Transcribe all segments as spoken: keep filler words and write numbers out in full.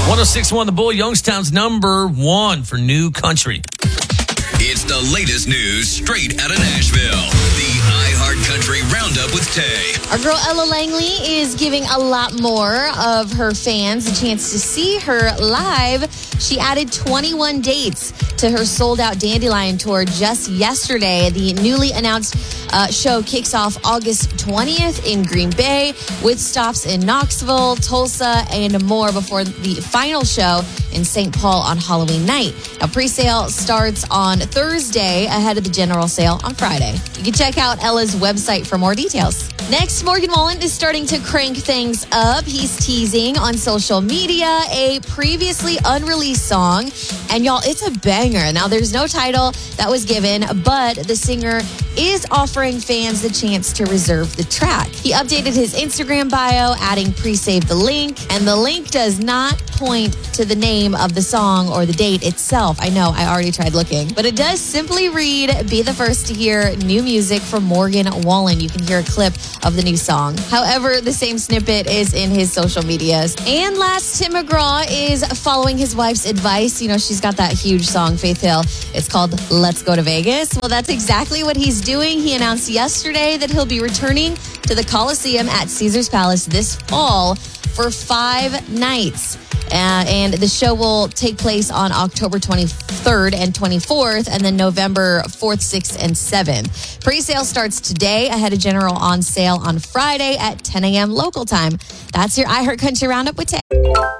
one oh six point one The Bull, Youngstown's number one for new country. It's the latest news straight out of Nashville. The iHeart Country Roundup with Tay. Our girl Ella Langley is giving a lot more of her fans a chance to see her live. She added twenty-one dates to her sold-out Dandelion tour just yesterday. The newly announced uh, show kicks off August twentieth in Green Bay with stops in Knoxville, Tulsa, and more before the final show in Saint Paul on Halloween night. Now, pre-sale starts on Thursday ahead of the general sale on Friday. You can check out Ella's website for more details. Next, Morgan Wallen is starting to crank things up. He's teasing on social media a previously unreleased song. And y'all, it's a banger. Now, there's no title that was given, but the singer is offering fans the chance to reserve the track. He updated his Instagram bio, adding pre-save the link. And the link does not point to the name of the song or the date itself. I know, I already tried looking. But it does simply read, "Be the first to hear new music from Morgan Wallen." You can hear a clip of the new song. However, the same snippet is in his social medias. And last, Tim McGraw is following his wife's advice. You know, she's got that huge song, Faith Hill. It's called "Let's Go to Vegas." Well, that's exactly what he's doing. He announced yesterday that he'll be returning to the Coliseum at Caesars Palace this fall for five nights. Uh, and the show will take place on October twenty-third and twenty-fourth, and then November fourth, sixth, and seventh. Pre-sale starts today, ahead of general on sale on Friday at ten a.m. local time. That's your iHeart Country Roundup with Tay.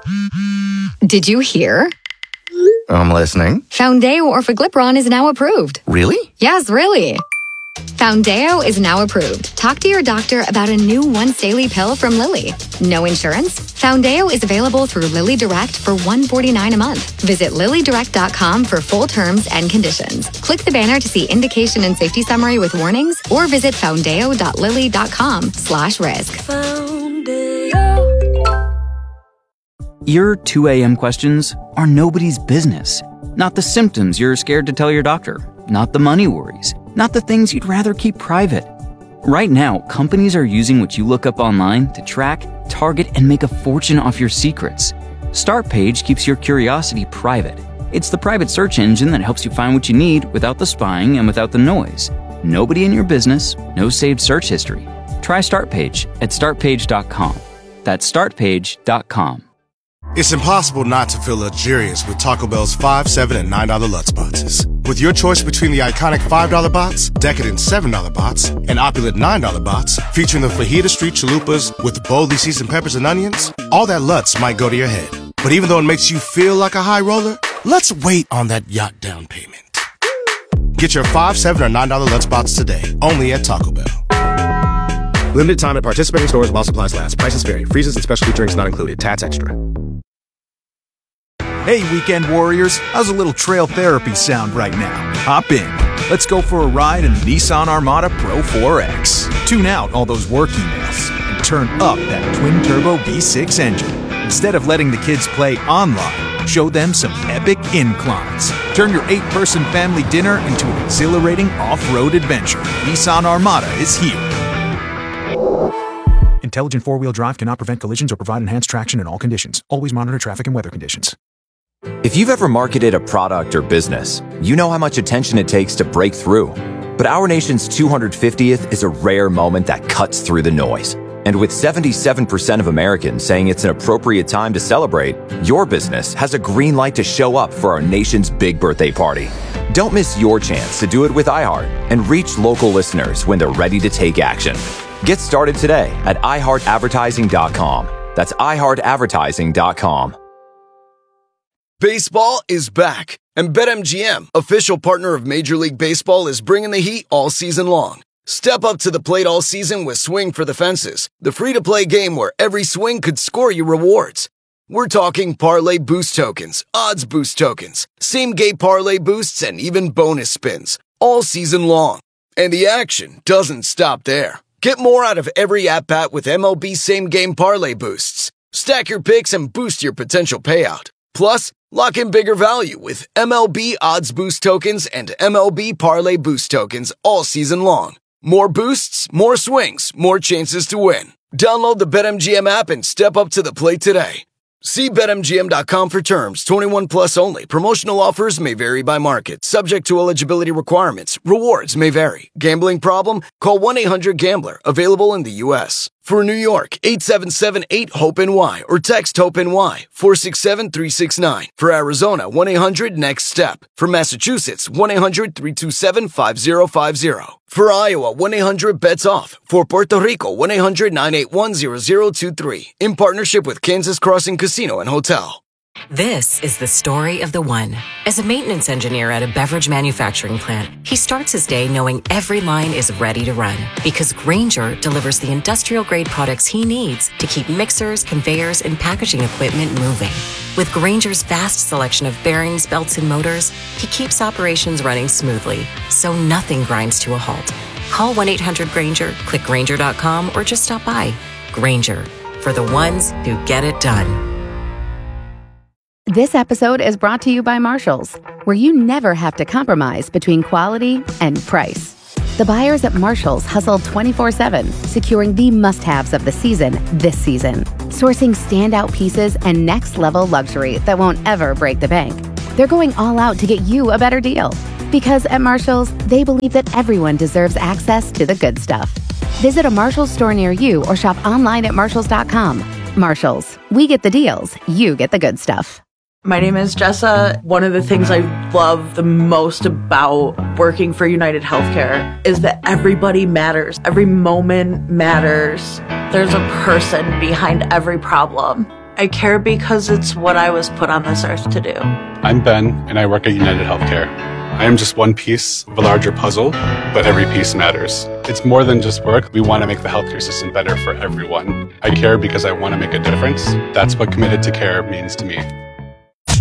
Did you hear? I'm listening. Foundeo Orforglipron is now approved. Really? Yes, really. Foundeo is now approved. Talk to your doctor about a new once daily pill from Lilly. No insurance? Foundeo is available through Lilly Direct for one hundred forty-nine dollars a month. Visit lilly direct dot com for full terms and conditions. Click the banner to see indication and safety summary with warnings, or visit foundeo dot lilly dot com slash risk. Your two a.m. questions are nobody's business. Not the symptoms you're scared to tell your doctor. Not the money worries. Not the things you'd rather keep private. Right now, companies are using what you look up online to track, target, and make a fortune off your secrets. Startpage keeps your curiosity private. It's the private search engine that helps you find what you need without the spying and without the noise. Nobody in your business, no saved search history. Try Startpage at start page dot com. That's start page dot com. It's impossible not to feel luxurious with Taco Bell's five, seven, and nine dollar Lutz boxes. With your choice between the iconic five dollar box, decadent seven dollar box, and opulent nine dollar box, featuring the Fajita Street Chalupas with boldly seasoned peppers and onions, all that Lutz might go to your head. But even though it makes you feel like a high roller, let's wait on that yacht down payment. Get your five, seven, or nine dollar Lutz box today, only at Taco Bell. Limited time at participating stores while supplies last. Prices vary. Freezes and specialty drinks not included. Tats extra. Hey, weekend warriors, how's a little trail therapy sound right now? Hop in. Let's go for a ride in the Nissan Armada Pro four X. Tune out all those work emails and turn up that twin-turbo V six engine. Instead of letting the kids play online, show them some epic inclines. Turn your eight-person family dinner into an exhilarating off-road adventure. Nissan Armada is here. Intelligent four-wheel drive cannot prevent collisions or provide enhanced traction in all conditions. Always monitor traffic and weather conditions. If you've ever marketed a product or business, you know how much attention it takes to break through. But our nation's two hundred fiftieth is a rare moment that cuts through the noise. And with seventy-seven percent of Americans saying it's an appropriate time to celebrate, your business has a green light to show up for our nation's big birthday party. Don't miss your chance to do it with iHeart and reach local listeners when they're ready to take action. Get started today at i heart advertising dot com. That's i heart advertising dot com. Baseball is back, and BetMGM, official partner of Major League Baseball, is bringing the heat all season long. Step up to the plate all season with Swing for the Fences, the free-to-play game where every swing could score you rewards. We're talking parlay boost tokens, odds boost tokens, same-game parlay boosts, and even bonus spins, all season long. And the action doesn't stop there. Get more out of every at-bat with M L B same-game parlay boosts. Stack your picks and boost your potential payout. Plus, lock in bigger value with M L B odds boost tokens and M L B parlay boost tokens all season long. More boosts, more swings, more chances to win. Download the BetMGM app and step up to the plate today. See Bet M G M dot com for terms. twenty-one plus only. Promotional offers may vary by market. Subject to eligibility requirements. Rewards may vary. Gambling problem? Call one eight hundred gambler. Available in the U S For New York, eight seven seven eight hope N Y or text HOPE-NY four six seven three six nine. For Arizona, one eight hundred next step. For Massachusetts, one eight hundred three two seven five zero five zero. For Iowa, one eight hundred bets off. For Puerto Rico, one eight hundred nine eight one zero zero two three. In partnership with Kansas Crossing Casino and Hotel. This is the story of the one. As a maintenance engineer at a beverage manufacturing plant, he starts his day knowing every line is ready to run because Grainger delivers the industrial-grade products he needs to keep mixers, conveyors, and packaging equipment moving. With Grainger's vast selection of bearings, belts, and motors, he keeps operations running smoothly, so nothing grinds to a halt. Call one eight hundred Grainger, click Grainger dot com, or just stop by. Grainger, for the ones who get it done. This episode is brought to you by Marshalls, where you never have to compromise between quality and price. The buyers at Marshalls hustle twenty-four seven, securing the must-haves of the season this season. Sourcing standout pieces and next-level luxury that won't ever break the bank. They're going all out to get you a better deal. Because at Marshalls, they believe that everyone deserves access to the good stuff. Visit a Marshalls store near you or shop online at marshalls dot com. Marshalls, we get the deals, you get the good stuff. My name is Jessa. One of the things I love the most about working for United Healthcare is that everybody matters. Every moment matters. There's a person behind every problem. I care because it's what I was put on this earth to do. I'm Ben, and I work at United Healthcare. I am just one piece of a larger puzzle, but every piece matters. It's more than just work. We want to make the healthcare system better for everyone. I care because I want to make a difference. That's what committed to care means to me.